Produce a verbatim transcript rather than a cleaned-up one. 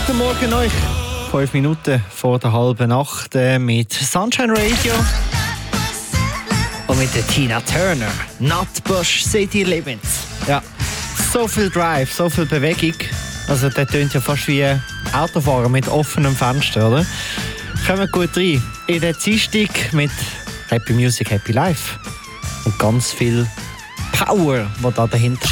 Guten Morgen euch. Fünf Minuten vor der halben Nacht äh, mit Sunshine Radio und mit der Tina Turner. Nutbush City Limits. Ja, so viel Drive, so viel Bewegung. Also das tönt ja fast wie Autofahren mit offenem Fenster, oder? Kommen gut rein in den Dienstag mit Happy Music, Happy Life. Und ganz viel Power, die da dahinter